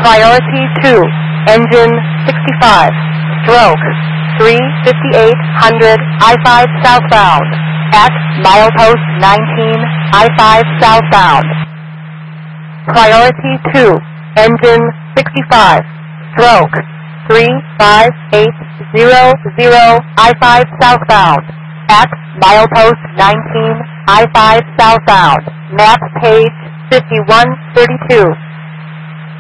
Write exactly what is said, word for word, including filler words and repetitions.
Priority two, engine sixty-five, stroke three fifty-eight hundred I five southbound, at milepost nineteen I five southbound. Priority two, engine sixty-five, stroke three five eight zero zero I five southbound, at milepost nineteen I five southbound, map page fifty-one thirty-two.